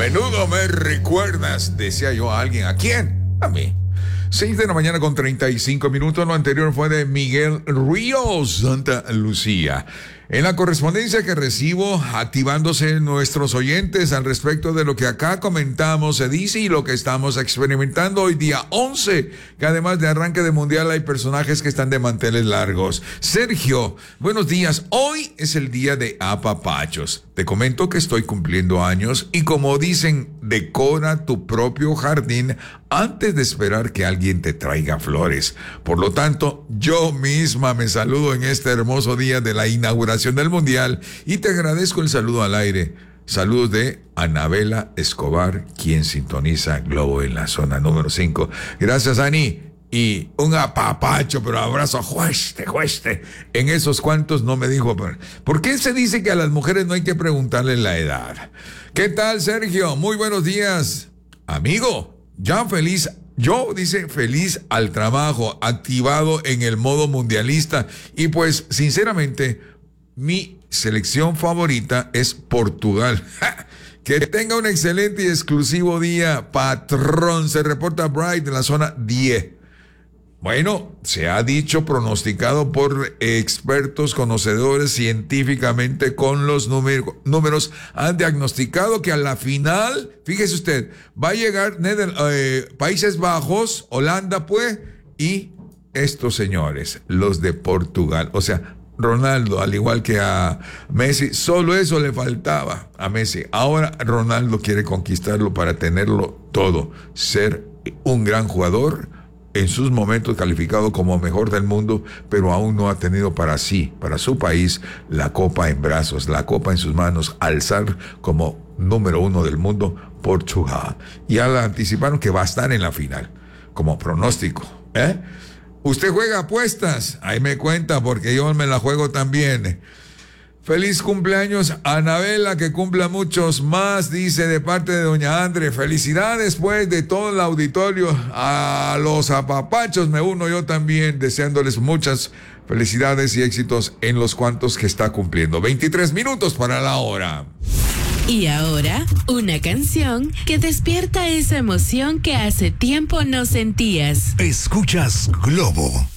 menudo me recuerdas, decía yo a alguien. ¿A quién? A mí. 6 de la mañana con 35 minutos. Lo anterior fue de Miguel Ríos, Santa Lucía. En la correspondencia que recibo, activándose nuestros oyentes al respecto de lo que acá comentamos, se dice, y lo que estamos experimentando hoy día 11, que además de arranque de mundial hay personajes que están de manteles largos. Sergio, buenos días. Hoy es el día de apapachos. Te comento que estoy cumpliendo años y, como dicen, decora tu propio jardín antes de esperar que alguien te traiga flores. Por lo tanto, yo misma me saludo en este hermoso día de la inauguración del Mundial y te agradezco el saludo al aire. Saludos de Anabela Escobar, quien sintoniza Globo en la zona número 5. Gracias, Ani. Y un apapacho, pero abrazo, jueste. En esos cuantos no me dijo. ¿Por qué se dice que a las mujeres no hay que preguntarles la edad? ¿Qué tal, Sergio? Muy buenos días. Amigo, ya feliz. Yo, dice, feliz al trabajo, activado en el modo mundialista. Y pues, sinceramente, mi selección favorita es Portugal. ¡Ja! Que tenga un excelente y exclusivo día, patrón. Se reporta Bright de la zona 10. Bueno, se ha dicho, pronosticado por expertos, conocedores científicamente con los números, han diagnosticado que a la final, fíjese usted, va a llegar Países Bajos, Holanda, pues, y estos señores, los de Portugal. O sea, Ronaldo, al igual que a Messi, solo eso le faltaba a Messi. Ahora Ronaldo quiere conquistarlo para tenerlo todo, ser un gran jugador, en sus momentos calificado como mejor del mundo, pero aún no ha tenido para sí, para su país, la copa en brazos, la copa en sus manos, alzar como número 1 del mundo, Portugal. Ya la anticiparon que va a estar en la final, como pronóstico. ¿Usted juega apuestas? Ahí me cuenta, porque yo me la juego también. Feliz cumpleaños, Anabela, que cumpla muchos más, dice, de parte de doña Andre. Felicidades, pues, de todo el auditorio. A los apapachos me uno yo también, deseándoles muchas felicidades y éxitos en los cuantos que está cumpliendo. 23 minutos para la hora. Y ahora, una canción que despierta esa emoción que hace tiempo no sentías. Escuchas Globo.